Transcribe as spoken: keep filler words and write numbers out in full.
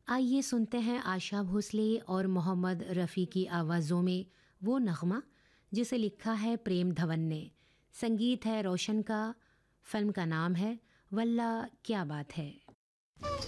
आइए सुनते हैं आशा भोसले और मोहम्मद रफ़ी की आवाज़ों में वो नग़मा जिसे लिखा है प्रेम धवन ने। संगीत है रोशन का। फिल्म का नाम है वल्ला क्या बात है।